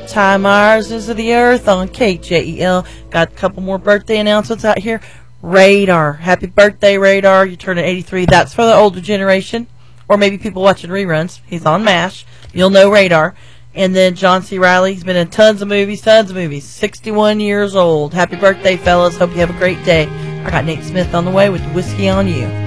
Ty Myers is of the Earth on KJEL. Got a couple more birthday announcements out here. Radar. Happy birthday, Radar. You're turning 83. That's for the older generation. Or maybe people watching reruns. He's on MASH. You'll know Radar. And then John C. Reilly. He's been in tons of movies. 61 years old. Happy birthday, fellas. Hope you have a great day. I got Nate Smith on the way with Whiskey on You.